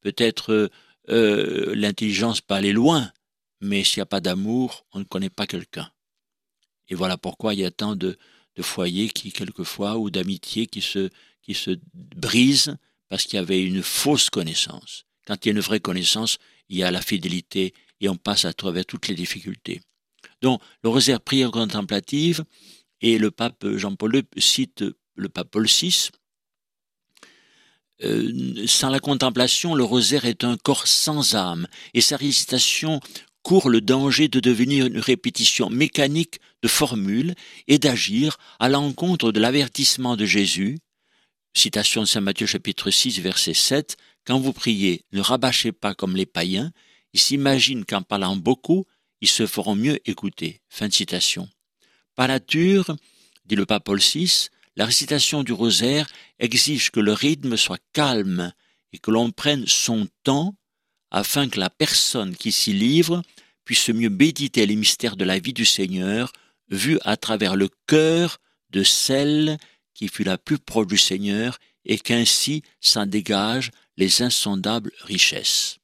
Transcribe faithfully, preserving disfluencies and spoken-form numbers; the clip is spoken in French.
peut-être euh, l'intelligence peut aller loin, mais s'il n'y a pas d'amour, on ne connaît pas quelqu'un. Et voilà pourquoi il y a tant de, de foyers qui, quelquefois, ou d'amitiés qui se, qui se brisent parce qu'il y avait une fausse connaissance. Quand il y a une vraie connaissance, il y a la fidélité et on passe à travers toutes les difficultés. Donc, le rosaire prière contemplative, et le pape Jean-Paul deux cite le pape Paul six, euh, sans la contemplation, le rosaire est un corps sans âme, et sa récitation court le danger de devenir une répétition mécanique de formules et d'agir à l'encontre de l'avertissement de Jésus. Citation de saint Matthieu chapitre six verset sept, « Quand vous priez, ne rabâchez pas comme les païens, ils s'imaginent qu'en parlant beaucoup, ils se feront mieux écouter. » Fin de citation. Par nature, dit le pape Paul six, la récitation du rosaire exige que le rythme soit calme et que l'on prenne son temps afin que la personne qui s'y livre puisse mieux méditer les mystères de la vie du Seigneur, vus à travers le cœur de celle qui fut la plus proche du Seigneur, et qu'ainsi s'en dégagent les insondables richesses.